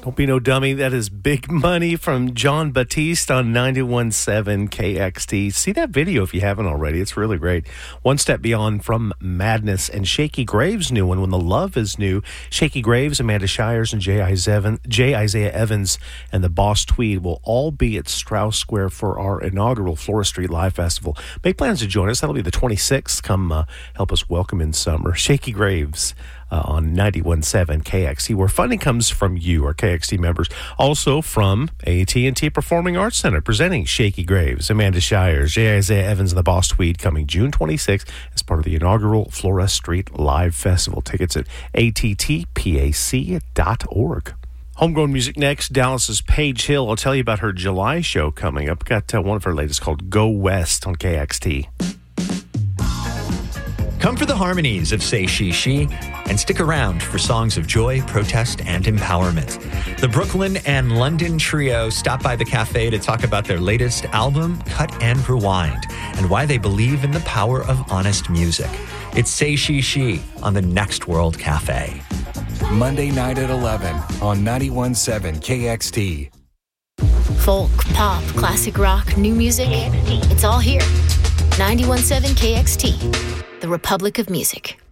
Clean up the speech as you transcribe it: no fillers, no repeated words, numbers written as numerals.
Don't be no dummy. That is Big Money from John Batiste on 91.7 KXT. See that video if you haven't already. It's really great. One Step Beyond from Madness and Shaky Graves' new one, When the Love is New. Shaky Graves, Amanda Shires, and J. Isaiah Evans and the Boss Tweed will all be at Strauss Square for our inaugural Flora Street Live Festival. Make plans to join us. That'll be the 26th. Come help us welcome in summer. Shaky Graves on 91.7 KXT, where funding comes from you, our KXT members. Also from AT&T Performing Arts Center, presenting Shaky Graves, Amanda Shires, J. Isaiah Evans, and the Boss Tweed, coming June 26th as part of the inaugural Flora Street Live Festival. Tickets at attpac.org. Homegrown music next. Dallas's Paige Hill. I'll tell you about her July show coming up. Got one of her latest called Go West on KXT. Come for the harmonies of Say She She and stick around for songs of joy, protest, and empowerment. The Brooklyn and London trio stop by the cafe to talk about their latest album, Cut and Rewind, and why they believe in the power of honest music. It's Say She She on the Next World Cafe. Monday night at 11 on 91.7 KXT. Folk, pop, classic rock, new music. It's all here. 91.7 KXT, the Republic of Music.